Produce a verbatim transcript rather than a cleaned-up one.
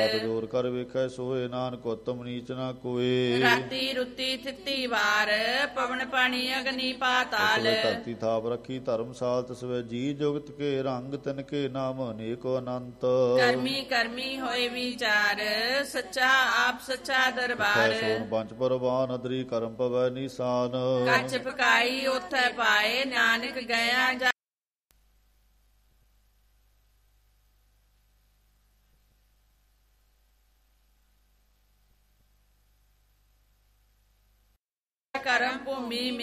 ਜੋਰ ਕਰ ਵੇਖੈ ਸੋਏ, ਨਾਨਕ ਉਤਮ ਨੀਚ ਨਾ ਕੋਏ। ਰਾਤੀ ਰੁੱਤੀ ਥਿੱਤੀ ਵਾਰ, ਪਵਨ ਪਾਣੀ ਅਗਨੀ ਪਾਤਾਲ। ਧਰਤੀ ਥਾਪ ਰੱਖੀ ਧਰਮਸਾਲ, ਤਸਵੇ ਜੀ ਜੁਗਤ ਕੇ ਰੰਗ, ਤਿਨ ਕੇ ਨਾਮ ਅਨੇਕੋ ਅਨੰਤ। ਕਰਮੀ ਕਰਮੀ ਹੋਏ ਵਿਚਾਰ, ਸੱਚਾ ਆਪ ਸੱਚਾ ਦਰਬਾਰ। ਸੋਨ ਪੰਚ ਪਰਵਾਨ, ਅਦਰੀ ਕਰਮ ਪਵੈ ਨਿਸ਼ਾਨ। ਕੱਚ ਪਕਾਈ ਉਥੈ ਪਾਏ, ਨਾਨਕ ਗਿਆ ਜਾ ਕਰਮ ਭੂਮੀ।